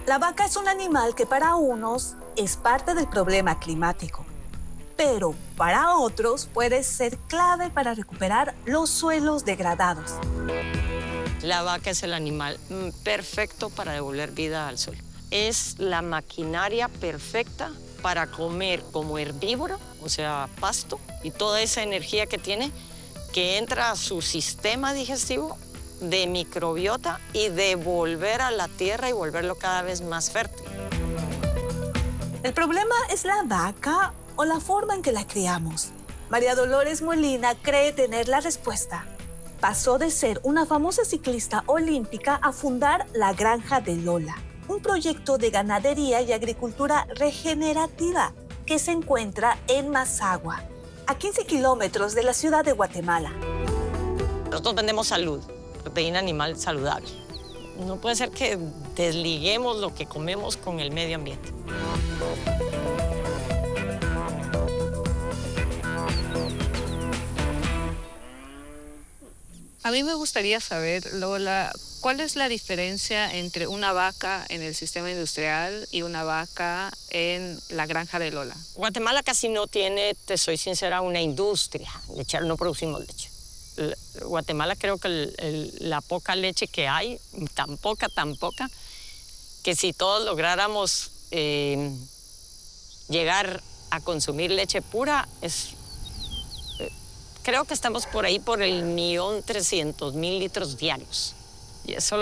La vaca es un animal que para unos es parte del problema climático, pero para otros puede ser clave para recuperar los suelos degradados. La vaca es el animal perfecto para devolver vida al suelo. Es la maquinaria perfecta para comer como herbívoro, o sea, pasto, y toda esa energía que tiene, que entra a su sistema digestivo de microbiota y devolver a la tierra y volverlo cada vez más fértil. El problema es la vaca o la forma en que la criamos. María Dolores Molina cree tener la respuesta. Pasó de ser una famosa ciclista olímpica a fundar La Granja de Lola, un proyecto de ganadería y agricultura regenerativa que se encuentra en Mazagua, a 15 kilómetros de la ciudad de Guatemala. Nosotros vendemos salud, proteína animal saludable. No puede ser que desliguemos lo que comemos con el medio ambiente. A mí me gustaría saber, Lola, ¿cuál es la diferencia entre una vaca en el sistema industrial y una vaca en la granja de Lola? Guatemala casi no tiene, te soy sincera, una industria lechera, no producimos leche. Guatemala creo que la poca leche que hay, tan poca, que si todos lográramos llegar a consumir leche pura, creo que estamos por ahí por el 1.300.000 litros diarios. Y eso